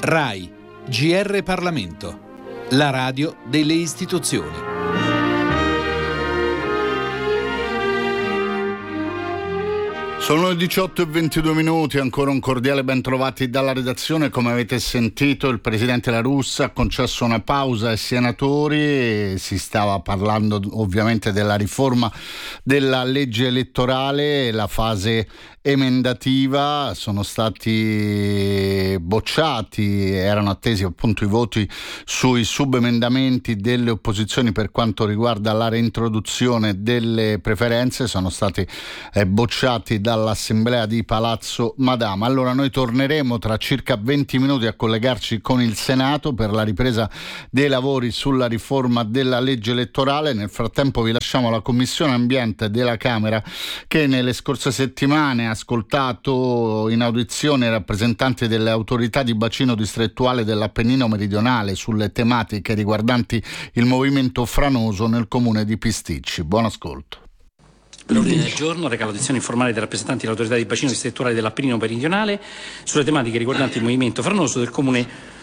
RAI, GR Parlamento, la radio delle istituzioni. Sono le 18:22, ancora un cordiale ben trovati dalla redazione. Come avete sentito, il Presidente La Russa ha concesso una pausa ai senatori, si stava parlando ovviamente della riforma della legge elettorale, la fase emendativa, sono stati bocciati, erano attesi appunto i voti sui subemendamenti delle opposizioni per quanto riguarda la reintroduzione delle preferenze, sono stati bocciati dall'Assemblea di Palazzo Madama. Allora noi torneremo tra circa 20 minuti a collegarci con il Senato per la ripresa dei lavori sulla riforma della legge elettorale. Nel frattempo vi lasciamo la Commissione Ambiente della Camera, che nelle scorse settimane ha ascoltato in audizione i rappresentanti delle autorità di bacino distrettuale dell'Appennino meridionale sulle tematiche riguardanti il movimento franoso nel comune di Pisticci. Buon ascolto. L'ordine del giorno reca l'audizione informale dei rappresentanti dell'autorità di bacino distrettuale dell'Appennino meridionale sulle tematiche riguardanti il movimento franoso del comune